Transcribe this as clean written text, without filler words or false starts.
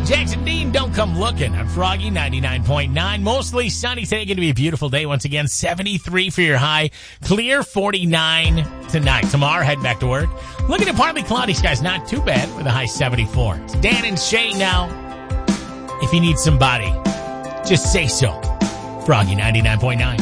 Jackson Dean, Don't Come Looking on Froggy 99.9. Mostly sunny today. Going to be a beautiful day once again. 73 for your high. Clear 49 tonight. Tomorrow, head back to work. Looking at partly cloudy skies. Not too bad with a high 74. It's Dan and Shay now. If you need somebody, just say so. Froggy 99.9.